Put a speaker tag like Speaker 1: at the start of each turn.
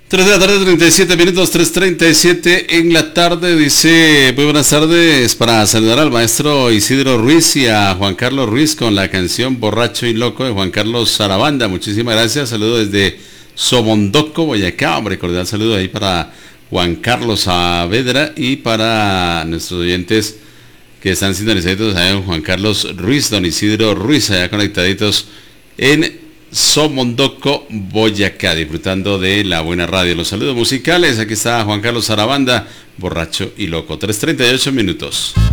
Speaker 1: 3 de la tarde, 37 minutos, 3:37 en la tarde. Dice, muy buenas tardes, para saludar al maestro Isidro Ruiz y a Juan Carlos Ruiz con la canción Borracho y Loco de Juan Carlos Sarabanda. Muchísimas gracias, saludo desde Somondoco, Boyacá. Hombre, cordial saludo ahí para Juan Carlos Saavedra y para nuestros oyentes que están sintonizados allá en Juan Carlos Ruiz, don Isidro Ruiz, allá conectaditos en Somondoco, Boyacá, disfrutando de la buena radio. Los saludos musicales, aquí está Juan Carlos Sarabanda, Borracho y Loco, 3:38 minutos.